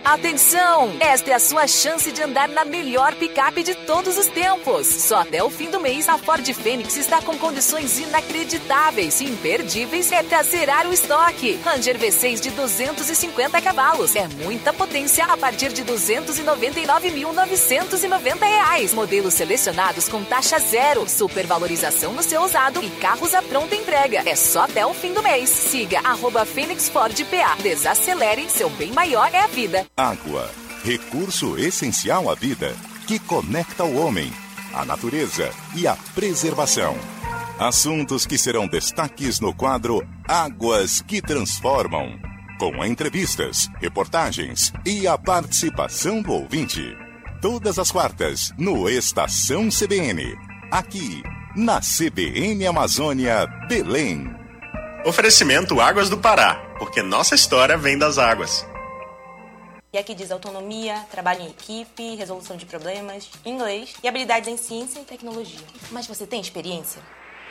Atenção! Esta é a sua chance de andar na melhor picape de todos os tempos. Só até o fim do mês, a Ford Fênix está com condições inacreditáveis e imperdíveis para zerar o estoque. Ranger V6 de 250 cavalos. É muita potência a partir de R$ 299.990. Modelos selecionados com taxa zero, supervalorização no seu usado e carros à pronta entrega. É só até o fim do mês. Siga @FênixFordPA. Desacelere, seu bem maior é a vida. Água, recurso essencial à vida, que conecta o homem, a natureza e a preservação. Assuntos que serão destaques no quadro Águas que Transformam, com entrevistas, reportagens e a participação do ouvinte. Todas as quartas, no Estação CBN, aqui na CBN Amazônia, Belém. Oferecimento Águas do Pará, porque nossa história vem das águas. E aqui diz autonomia, trabalho em equipe, resolução de problemas, inglês e habilidades em ciência e tecnologia. Mas você tem experiência?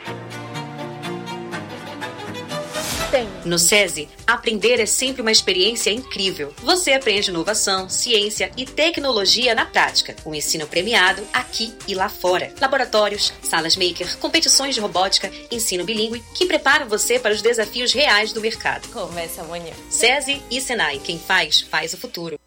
Tem. No SESI, aprender é sempre uma experiência incrível. Você aprende inovação, ciência e tecnologia na prática. Um ensino premiado aqui e lá fora. Laboratórios, salas maker, competições de robótica, ensino bilíngue que preparam você para os desafios reais do mercado. Começa amanhã. SESI e Senai. Quem faz, faz o futuro.